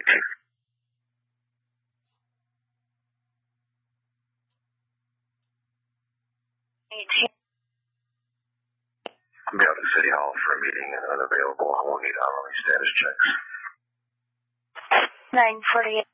I'm out at City Hall for a meeting and unavailable. I won't need hourly status checks. 9:48.